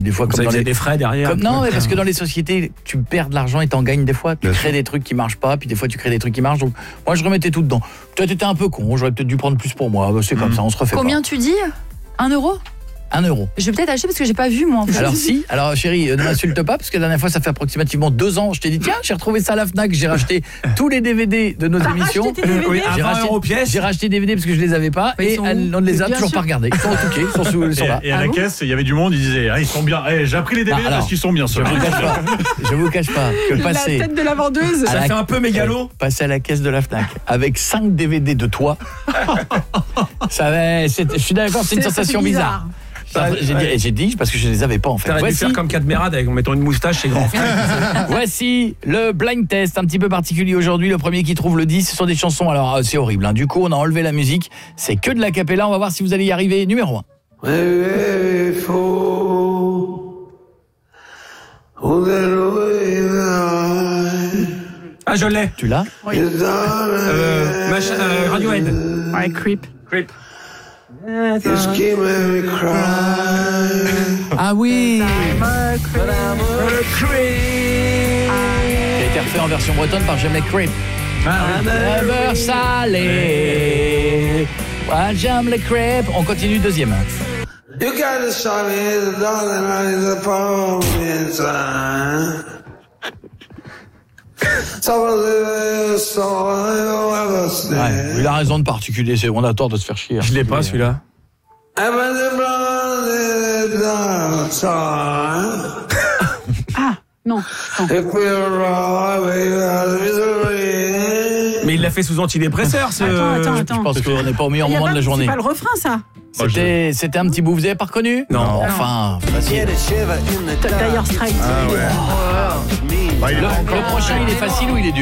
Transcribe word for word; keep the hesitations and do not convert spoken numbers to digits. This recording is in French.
Des fois, Vous comme avez dans les... des frais derrière. Comme... Non, mais parce que dans les sociétés, tu perds de l'argent et t'en gagnes des fois. Tu Bien crées sûr. des trucs qui marchent pas, puis des fois tu crées des trucs qui marchent. Donc moi, je remettais tout dedans. Toi, t'étais un peu con. J'aurais peut-être dû prendre plus pour moi. C'est comme mmh. ça, on se refait Combien pas. tu dis ? Un euro ? Un euro. Je vais peut-être acheter parce que j'ai pas vu moi en fait. Alors si, alors chérie, ne m'insulte pas parce que la dernière fois ça fait approximativement deux ans, je t'ai dit tiens, j'ai retrouvé ça à la Fnac, j'ai racheté tous les D V D de nos T'as émissions. racheté tes D V D Oui, j'ai racheté, j'ai racheté des D V D parce que je les avais pas et elle, on ne les a toujours sûr. pas regardés. Ils sont en ils sont, sous, ils sont et, là. Et à ah la bon caisse, il y avait du monde, ils disaient ah, ils sont bien. Eh, j'ai appris les D V D ah, parce qu'ils sont bien. Je vous cache pas. Je vous cache pas que passer la tête de la vendeuse. Ça la, fait un peu mégalo. Passer à la caisse de la Fnac avec cinq D V D de toi. Ça va, je suis d'accord, c'est une sensation bizarre. J'ai dit, j'ai dit parce que je les avais pas en fait. T'aurais dû faire comme Cadmerade avec en mettant une moustache chez grand frère. Voici le blind test un petit peu particulier aujourd'hui. Le premier qui trouve le dix, ce sont des chansons. Alors c'est horrible hein. Du coup, on a enlevé la musique. C'est que de la cappella. On va voir si vous allez y arriver. Numéro un. Ah, je l'ai. Tu l'as? Oui. Euh, machin, euh, Radiohead. Ouais, Creep. Creep. Ah oui. I'm a creep. Qui a été refait en version bretonne par Jamie Creep. Ah, Never salé. Ah, Jamie Creep. On continue deuxième. You got to show me the darling eyes upon me inside. Ouais, il a raison de particulier, c'est on a tort de se faire chier. Je l'ai pas celui-là. Ah non, non. Mais il l'a fait sous antidépresseur ce... Attends, attends, attends. Je pense qu'on n'est pas au meilleur moment de la journée. C'est pas le refrain ça. C'était c'était un petit bout, vous avez pas reconnu? Non. non. Enfin, facile. Dire Straits. Ah ouais. Le, le prochain, il est facile ou il est dur?